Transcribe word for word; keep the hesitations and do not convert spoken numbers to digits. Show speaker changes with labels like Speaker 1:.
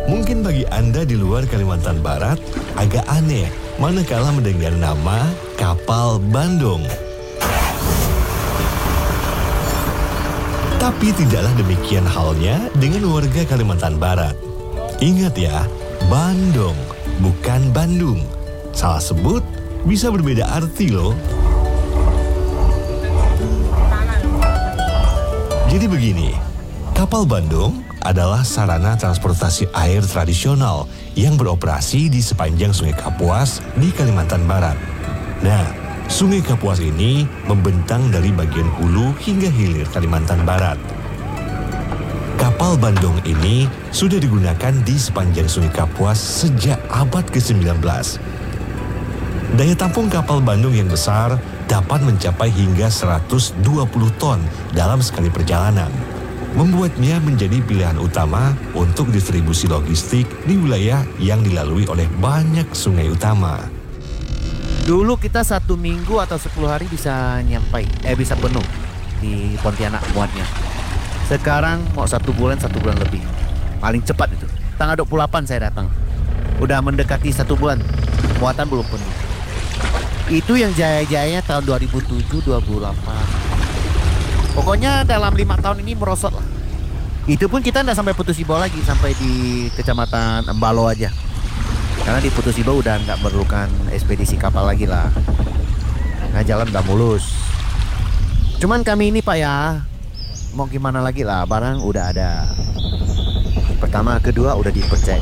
Speaker 1: Mungkin bagi Anda di luar Kalimantan Barat agak aneh manakala mendengar nama kapal Bandung. Tapi tidaklah demikian halnya dengan warga Kalimantan Barat. Ingat ya, Bandung, bukan Bandung. Salah sebut bisa berbeda arti loh. Jadi begini, kapal Bandung adalah sarana transportasi air tradisional yang beroperasi di sepanjang Sungai Kapuas di Kalimantan Barat. Nah, Sungai Kapuas ini membentang dari bagian hulu hingga hilir Kalimantan Barat. Kapal Bandung ini sudah digunakan di sepanjang Sungai Kapuas sejak abad ke sembilan belas. Daya tampung kapal Bandung yang besar dapat mencapai hingga seratus dua puluh ton dalam sekali perjalanan, membuatnya menjadi pilihan utama untuk distribusi logistik di wilayah yang dilalui oleh banyak sungai utama.
Speaker 2: Dulu kita satu minggu atau sepuluh hari bisa nyampai, eh bisa penuh di Pontianak muatnya. Sekarang mau satu bulan, satu bulan lebih. Paling cepat itu. Tanggal dua puluh delapan saya datang. Udah mendekati satu bulan, muatan belum penuh. Itu yang jaya-jayanya tahun dua ribu tujuh, dua ribu delapan. Pokoknya dalam lima tahun ini merosot lah. Itu pun kita nggak sampai Putus Ibau lagi, sampai di Kecamatan Embalo aja. Karena di Putus Ibau udah nggak memerlukan ekspedisi kapal lagi lah. Nah, jalan udah mulus. Cuman kami ini Pak ya, mau gimana lagi lah, barang udah ada. Pertama, kedua udah dipercaya.